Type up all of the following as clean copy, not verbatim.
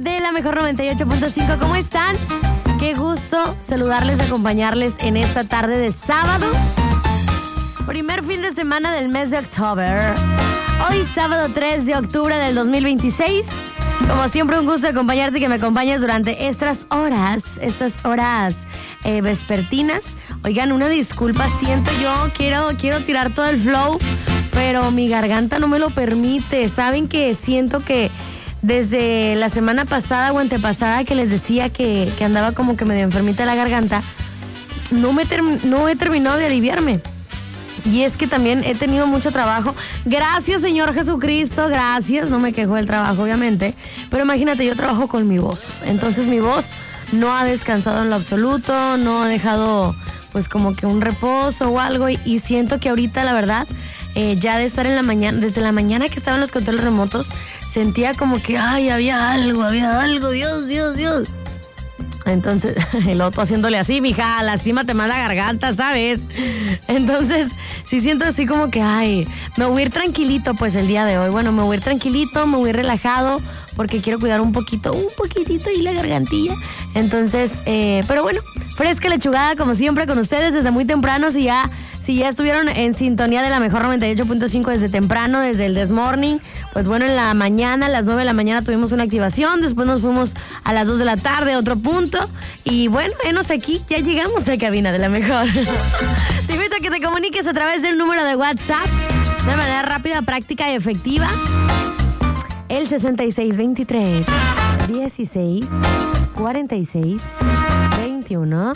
de la mejor 98.5. ¿Cómo están? Qué gusto saludarles, acompañarles en esta tarde de sábado. Primer fin de semana del mes de octubre. Hoy sábado 3 de octubre del 2026. Como siempre, un gusto acompañarte y que me acompañes durante estas horas vespertinas. Oigan, una disculpa, siento yo, quiero tirar todo el flow, pero mi garganta no me lo permite. Saben que siento que desde la semana pasada o antepasada que les decía que andaba como que medio enfermita la garganta, no he terminado de aliviarme. Y es que también he tenido mucho trabajo. Gracias, Señor Jesucristo, gracias. No me quejo del trabajo, obviamente. Pero imagínate, yo trabajo con mi voz. Entonces mi voz no ha descansado en lo absoluto, no ha dejado pues como que un reposo o algo. Y siento que ahorita, la verdad, ya de estar en la mañana, desde la mañana que estaba en los controles remotos, sentía como que, ay, había algo, Dios. Entontonces, el otro haciéndole así, mija, lastímate más la garganta, ¿sabes? Entonces, sí siento así como que, ay, me voy a ir tranquilito pues el día de hoy. Bueno, me voy a ir tranquilito, me voy a ir relajado, porque quiero cuidar un poquitito ahí la gargantilla. Entonces, pero bueno, fresca lechugada como siempre con ustedes desde muy temprano. Si ya estuvieron en sintonía de la mejor 98.5 desde temprano, desde el This Morning, pues bueno, en la mañana, a las 9 de la mañana tuvimos una activación, después nos fuimos a las 2 de la tarde a otro punto, y bueno, enos aquí, ya llegamos a cabina de la mejor. Te invito a que te comuniques a través del número de WhatsApp, de manera rápida, práctica y efectiva, el 6623 16 46 21.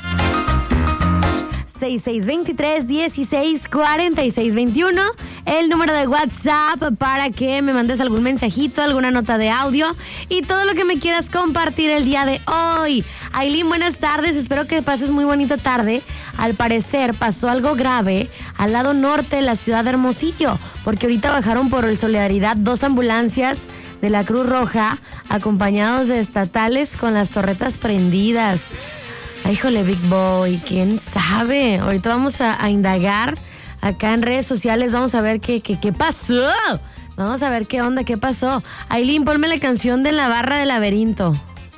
6623-164621, el número de WhatsApp para que me mandes algún mensajito, alguna nota de audio y todo lo que me quieras compartir el día de hoy. Ailín, buenas tardes, espero que pases muy bonita tarde. Al parecer pasó algo grave al lado norte de la ciudad de Hermosillo, porque ahorita bajaron por el Solidaridad 2 ambulancias de la Cruz Roja acompañados de estatales con las torretas prendidas. Ay, híjole, Big Boy, ¿quién sabe? Ahorita vamos a indagar acá en redes sociales, vamos a ver qué pasó. Vamos a ver qué onda, qué pasó. Ailín, ponme la canción de La Barra del Laberinto.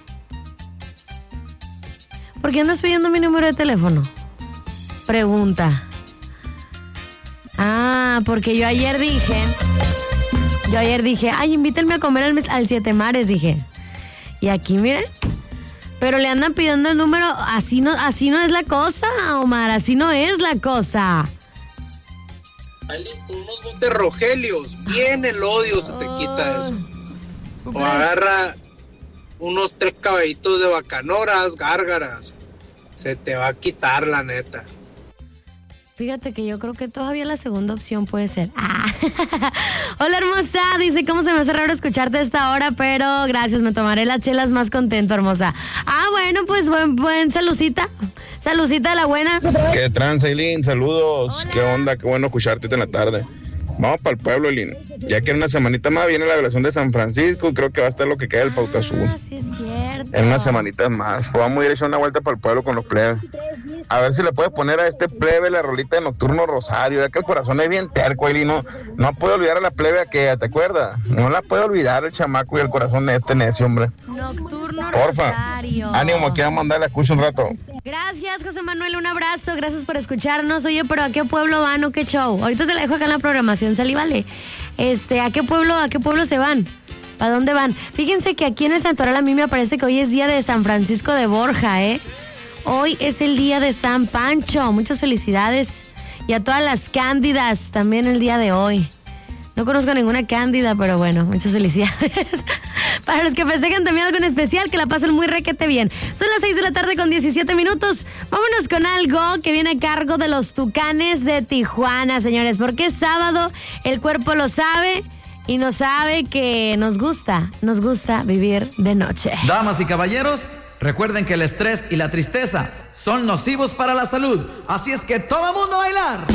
¿Por qué andas pidiendo mi número de teléfono? Pregunta. Ah, porque yo ayer dije, ay, invítenme a comer al Siete Mares, dije. Y aquí, miren. Pero le andan pidiendo el número, así no es la cosa, Omar, así no es la cosa. Con unos botes Rogelios, bien el odio se te quita eso. O agarra unos 3 caballitos de bacanoras, gárgaras, se te va a quitar la neta. Fíjate que yo creo que todavía la segunda opción puede ser. Hola, hermosa. Dice, ¿cómo se me hace raro escucharte a esta hora? Pero gracias, me tomaré las chelas más contento, hermosa. Bueno, pues buen salucita. Salucita de la buena. ¿Qué tranza, Ailín? Saludos. Hola. ¿Qué onda? Qué bueno escucharte en la tarde. Vamos para el pueblo, Ailín. Ya que en una semanita más viene la violación de San Francisco, creo que va a estar lo que queda del Pauta Azul. Sí, es cierto. En una semanita más. Pues vamos a ir a echar una vuelta para el pueblo con los plebes. A ver si le puedes poner a este plebe la rolita de Nocturno Rosario, ya que el corazón es bien terco, Ailín. No puede olvidar a la plebe aquella, ¿te acuerdas? No la puede olvidar el chamaco y el corazón de este necio, hombre. Nocturno Porfa. Rosario. Ánimo, aquí vamos a andar, la escucho un rato. Gracias, José Manuel, un abrazo, gracias por escucharnos. Oye, pero ¿a qué pueblo van o qué show? Ahorita te la dejo acá en la programación, salí, vale. ¿A qué pueblo se van? ¿Para dónde van? Fíjense que aquí en el Santoral a mí me parece que hoy es día de San Francisco de Borja, Hoy es el día de San Pancho. Muchas felicidades. Y a todas las cándidas también el día de hoy. No conozco ninguna cándida, pero bueno, muchas felicidades. Para los que festejan también algo en especial, que la pasen muy requete bien. Son las 6 de la tarde con 17 minutos. Vámonos con algo que viene a cargo de los Tucanes de Tijuana, señores. Porque es sábado, el cuerpo lo sabe y no sabe que nos gusta vivir de noche. Damas y caballeros, recuerden que el estrés y la tristeza son nocivos para la salud. Así es que todo mundo a bailar.